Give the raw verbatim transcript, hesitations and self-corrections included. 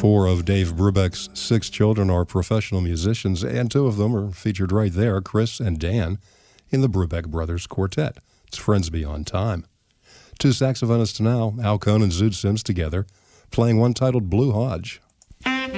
Four of Dave Brubeck's six children are professional musicians, and two of them are featured right there, Chris and Dan, in the Brubeck Brothers Quartet. It's Friends Beyond Time. Two saxophonists now, Al Cohn and Zoot Sims together, playing one titled Blue Hodge.